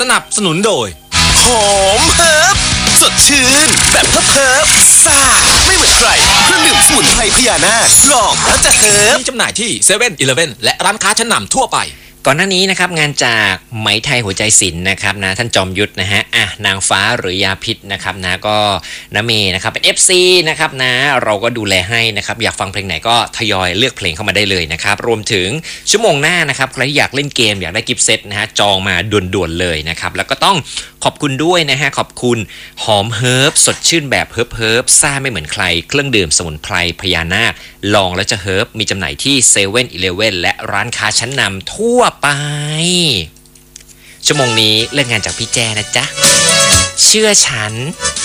สนับสนุนโดยหอมเฮิร์บสดชื่นแบบเฮิร์บซ่าไม่เหมือนใครเครื่องดื่มสมุนไพรพญานาคลองแล้วจะเฮิร์บมีจำหน่ายที่7-Eleven และร้านค้าชั้นนำทั่วไปก่อนหน้านี้นะครับงานจากไหมไทยหัวใจศิลป์นะครับนะท่านจอมยุทธนะฮะนางฟ้าหรือยาพิษนะครับนะก็นะเมนะครับเป็น FC นะครับนะเราก็ดูแลให้นะครับอยากฟังเพลงไหนก็ทยอยเลือกเพลงเข้ามาได้เลยนะครับรวมถึงชั่วโมงหน้านะครับใครที่อยากเล่นเกมอยากได้กิฟต์เซตนะฮะจองมาด่วนๆเลยนะครับแล้วก็ต้องขอบคุณด้วยนะฮะขอบคุณหอมเฮิร์บสดชื่นแบบเฮิร์บซ่าไม่เหมือนใครเครื่องดื่มสมุนไพรพญานาคลองแล้วจะเฮิร์บมีจำหน่ายที่7-Eleven และร้านค้าชั้นนำทั่วไปชั่วโมงนี้เลิกงานจากพี่แจนะจ๊ะเชื่อฉัน